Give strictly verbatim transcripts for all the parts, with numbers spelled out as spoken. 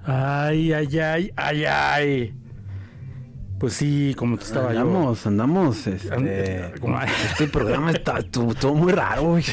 Ay, ay, ay, ay, ay. Pues sí, como te estaba andamos, yo. Andamos, este... And- este programa está todo muy raro, güey.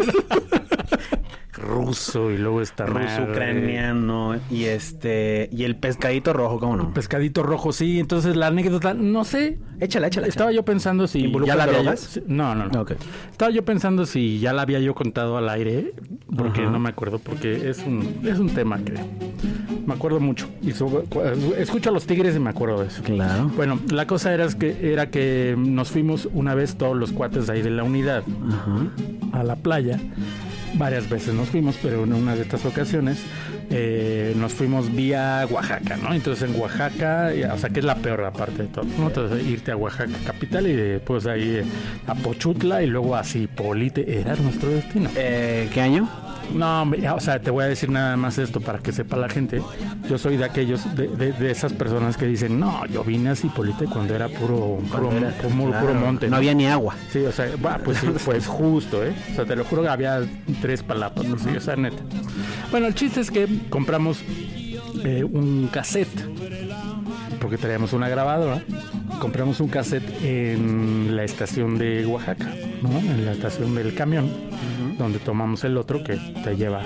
Ruso y luego está Ruso, ucraniano y este... Y el pescadito rojo, ¿cómo no? Pescadito rojo, sí. Entonces la anécdota, no sé. Échala, échala. Estaba yo pensando si ya la había yo... No, no, no. Okay. Estaba yo pensando si ya la había yo contado al aire, porque Ajá. no me acuerdo, porque es un, es un tema que me acuerdo mucho. Y so, escucho a los Tigres y me acuerdo de eso. Claro. Bueno, la cosa era que, era que nos fuimos una vez todos los cuates ahí de la unidad Ajá. a la playa. Varias veces nos fuimos, pero en una de estas ocasiones eh, nos fuimos vía Oaxaca, ¿no? Entonces en Oaxaca, o sea que es la peor parte de todo, ¿no? Entonces irte a Oaxaca capital y después ahí eh, a Pochutla y luego a Zipolite, era nuestro destino. Eh, ¿Qué año? No, o sea, te voy a decir nada más esto para que sepa la gente. Yo soy de aquellos, de, de, de esas personas que dicen, no, yo vine a Zipolite cuando era puro, puro, era, puro, claro, puro monte. No, no había ni agua. Sí, o sea, bah, pues sí, pues justo, ¿eh? O sea, te lo juro que había tres palapas, uh-huh. sí, o sea, neta. Bueno, el chiste es que compramos eh, un cassette, porque traíamos una grabadora. Compramos un cassette en la estación de Oaxaca, ¿no? En la estación del camión, uh-huh. donde tomamos el otro que te lleva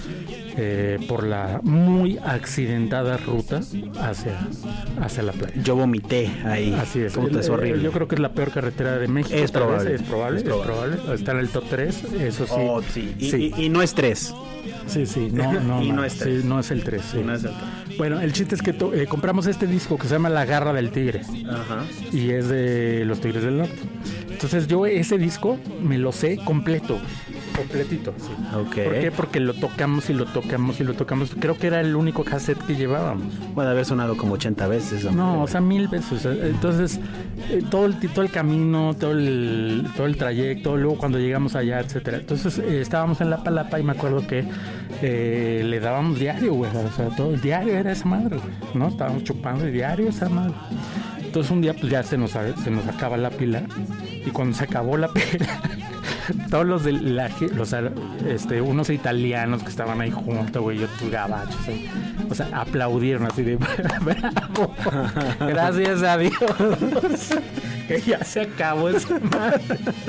eh, por la muy accidentada ruta hacia, hacia la playa. Yo vomité ahí. Así es. Puta, es horrible. Yo creo que es la peor carretera de México. Es probable. Es probable, es probable. Es probable. Está en el top tres, eso sí. Oh, sí. Y, sí. Y, y no es tres. Sí, sí, no, no, y no, no es tres. Sí, no es el tres. Sí. No es el tres. Bueno, el chiste es que to- eh, compramos este disco que se llama La Garra del Tigre. Ajá. Y es de los Tigres del Norte. Entonces yo ese disco me lo sé completo. Completito, sí. Okay. ¿Por qué? Porque lo tocamos y lo tocamos y lo tocamos. Creo que era el único cassette que llevábamos. Puede haber sonado como ochenta veces. Hombre. No, o sea, mil veces. Entonces, eh, todo el todo el camino, todo el todo el trayecto, luego cuando llegamos allá, etcétera. Entonces, eh, estábamos en la Palapa y me acuerdo que eh, le dábamos diario, güey. O sea, todo el diario era esa madre, güey, ¿no? Estábamos chupando el diario esa madre. Entonces, un día, pues ya se nos, se nos acaba la pila. Y cuando se acabó la pila... todos los de la, los este unos italianos que estaban ahí juntos, güey, otros gabachos, ¿sí? O sea, aplaudieron así de bravo, gracias a Dios que ya se acabó esa madre.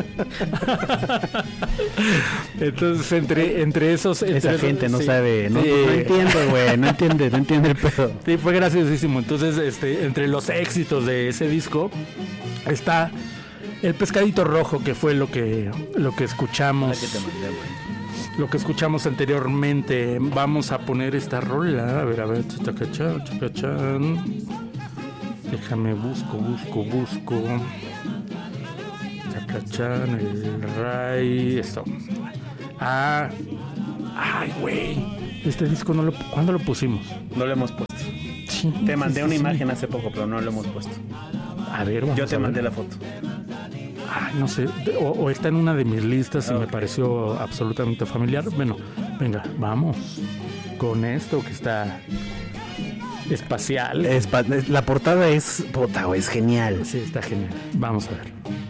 Entonces entre entre esos entre esa esos, gente no sí, sabe, no, sí. no entiende, güey, no entiende, no entiende el pedo. Sí, fue graciosísimo. Entonces, este, entre los éxitos de ese disco está El Pescadito Rojo, que fue lo que lo que escuchamos. Que te mandé, güey. Lo que escuchamos anteriormente. Vamos a poner esta rola. A ver, a ver, chacachán, chacachán. Déjame busco, busco, busco. Chacachán, el Ray, esto. Ah, ay, güey. Este disco no lo, ¿cuándo lo pusimos? No lo hemos puesto. Sí, te mandé sí, una sí, imagen sí. hace poco, pero no lo hemos puesto. A ver, vamos Yo te a mandé ver. la foto. Ay, no sé, o, o está en una de mis listas y okay. me pareció absolutamente familiar. Bueno, venga, vamos con esto que está espacial. Es, la portada es, puta, güey, es genial. Sí, está genial. Vamos a ver.